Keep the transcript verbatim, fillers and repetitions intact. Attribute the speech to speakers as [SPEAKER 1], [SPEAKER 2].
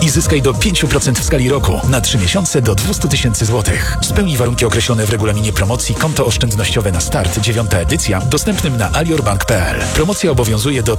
[SPEAKER 1] i zyskaj do pięć procent w skali roku na trzy miesiące do dwieście tysięcy złotych. Spełnij warunki określone w regulaminie promocji Konto oszczędnościowe na start dziewiąta edycja dostępnym na aliorbank kropka p l. Promocja obowiązuje do